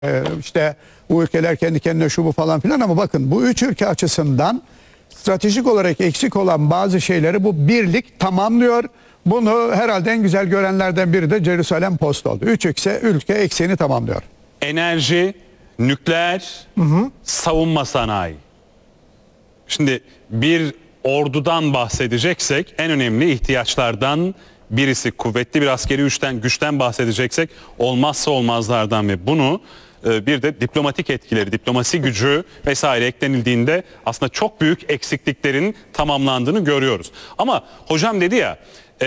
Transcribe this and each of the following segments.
İşte bu ülkeler kendi kendine şu bu falan filan, ama bakın bu üç ülke açısından stratejik olarak eksik olan bazı şeyleri bu birlik tamamlıyor. Bunu herhalde en güzel görenlerden biri de Jerusalem Post oldu. Üç ülke ekseni tamamlıyor. Enerji, nükleer, savunma sanayi. Şimdi bir ordudan bahsedeceksek en önemli ihtiyaçlardan birisi, kuvvetli bir askeri güçten bahsedeceksek olmazsa olmazlardan ve bunu bir de diplomatik etkileri, diplomasi gücü vesaire eklenildiğinde aslında çok büyük eksikliklerin tamamlandığını görüyoruz. Ama hocam dedi ya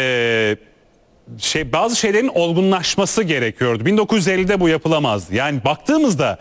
bazı şeylerin olgunlaşması gerekiyordu. 1950'de bu yapılamazdı. Yani baktığımızda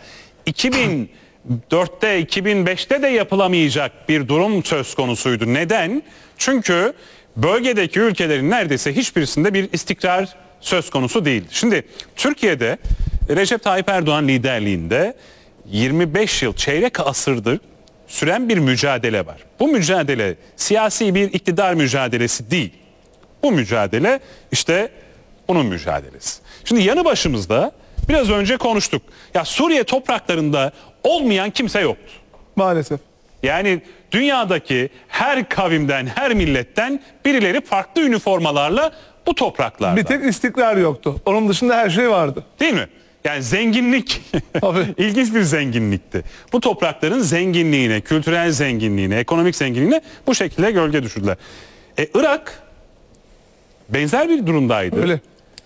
2004'te 2005'te de yapılamayacak bir durum söz konusuydu. Neden? Çünkü bölgedeki ülkelerin neredeyse hiçbirisinde bir istikrar söz konusu değil. Şimdi Türkiye'de Recep Tayyip Erdoğan liderliğinde 25 yıl, çeyrek asırdır süren bir mücadele var. Bu mücadele siyasi bir iktidar mücadelesi değil. Bu mücadele işte bunun mücadelesi. Şimdi yanı başımızda biraz önce konuştuk. Ya Suriye topraklarında olmayan kimse yoktu. Maalesef. Yani dünyadaki her kavimden, her milletten birileri farklı üniformalarla bu topraklarda. Bir tek istikrar yoktu. Onun dışında her şey vardı. Değil mi? Yani zenginlik ilginç bir zenginlikti. Bu toprakların zenginliğine, kültürel zenginliğine, ekonomik zenginliğine bu şekilde gölge düşürdüler. Irak benzer bir durumdaydı. Öyle.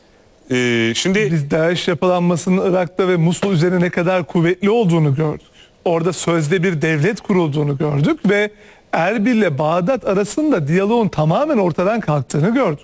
Şimdi biz DAEŞ yapılanmasının Irak'ta ve Musul üzerine ne kadar kuvvetli olduğunu gördük. Orada sözde bir devlet kurulduğunu gördük ve Erbil ile Bağdat arasında diyaloğun tamamen ortadan kalktığını gördük.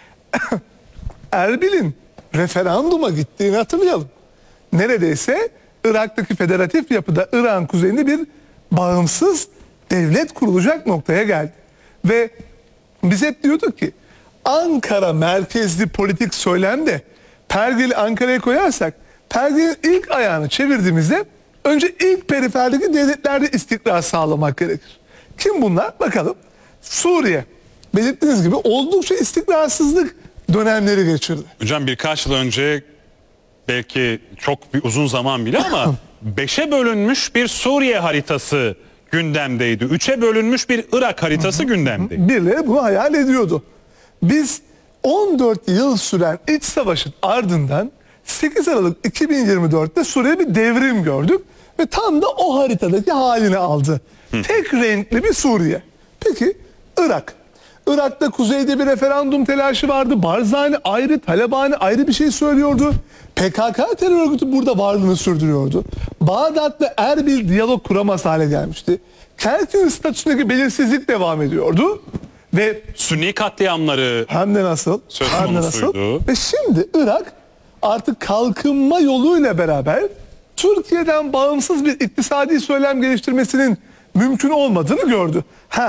Erbil'in referanduma gittiğini hatırlayalım. Neredeyse Irak'taki federatif yapıda Irak'ın kuzeyinde bir bağımsız devlet kurulacak noktaya geldi. Ve biz hep diyorduk ki Ankara merkezli politik söylemde pergeli Ankara'ya koyarsak pergelin ilk ayağını çevirdiğimizde önce ilk periferdeki devletlerde istikrar sağlamak gerekir. Kim bunlar? Bakalım. Suriye. Belirttiğiniz gibi oldukça istikrarsızlık dönemleri geçirdi. Hocam birkaç yıl önce, belki çok bir uzun zaman bile ama 5'e bölünmüş bir Suriye haritası gündemdeydi. 3'e bölünmüş bir Irak haritası gündemdeydi. Birileri bunu hayal ediyordu. Biz 14 yıl süren iç savaşın ardından 8 Aralık 2024'te Suriye bir devrim gördük ve tam da o haritadaki halini aldı. Tek renkli bir Suriye. Peki Irak. Irak'ta kuzeyde bir referandum telaşı vardı. Barzani ayrı, Talabani ayrı bir şey söylüyordu. PKK terör örgütü burada varlığını sürdürüyordu. Bağdat ve Erbil diyalog kuramaz hale gelmişti. Kerkük statüsündeki belirsizlik devam ediyordu. Ve Sünni katliamları hem de nasıl? söz Hem de nasıl? konusuydu. Ve şimdi Irak artık kalkınma yoluyla beraber Türkiye'den bağımsız bir iktisadi söylem geliştirmesinin mümkün olmadığını gördü.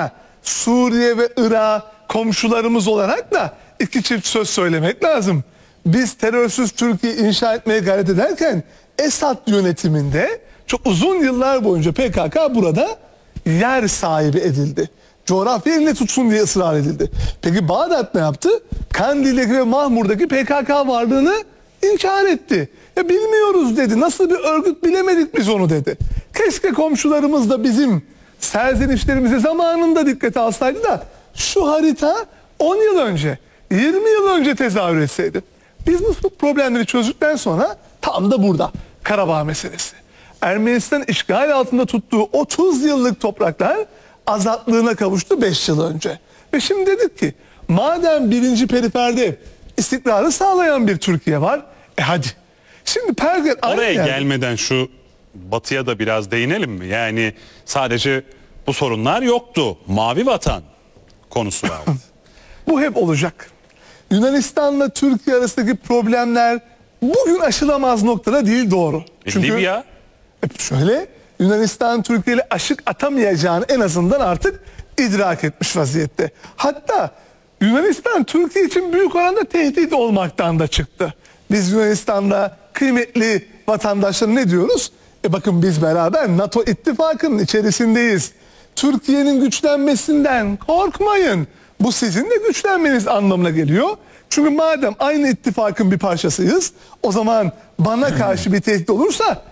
Suriye ve Irak komşularımız olarak da iki çift söz söylemek lazım. Biz terörsüz Türkiye inşa etmeye gayret ederken Esad yönetiminde çok uzun yıllar boyunca PKK burada yer sahibi edildi. Coğrafya eline tutsun diye ısrar edildi. Peki Bağdat ne yaptı? Kandil'deki ve Mahmur'daki PKK varlığını inkar etti. Ya bilmiyoruz dedi. Nasıl bir örgüt bilemedik biz onu dedi. Keşke komşularımız da bizim serzenişlerimizi zamanında dikkate alsaydı da şu harita 10 yıl önce, 20 yıl önce tezahür etseydi. Biz bu problemleri çözdükten sonra tam da burada Karabağ meselesi. Ermenistan işgal altında tuttuğu 30 yıllık topraklar azatlığına kavuştu 5 yıl önce. Ve şimdi dedik ki madem birinci periferde istikrarı sağlayan bir Türkiye var, hadi. Şimdi pergel oraya gelmeden şu batıya da biraz değinelim mi? Yani sadece bu sorunlar yoktu. Mavi vatan konusu vardı. Bu hep olacak. Yunanistan'la Türkiye arasındaki problemler bugün aşılamaz noktada değil, doğru. Çünkü Libya? Şöyle, Yunanistan Türkiye ile aşık atamayacağını en azından artık idrak etmiş vaziyette. Hatta Yunanistan Türkiye için büyük oranda tehdit olmaktan da çıktı. Biz Yunanistan'da kıymetli vatandaşlar ne diyoruz? Bakın biz beraber NATO ittifakının içerisindeyiz. Türkiye'nin güçlenmesinden korkmayın. Bu sizin de güçlenmeniz anlamına geliyor. Çünkü madem aynı ittifakın bir parçasıyız, o zaman bana karşı bir tehdit olursa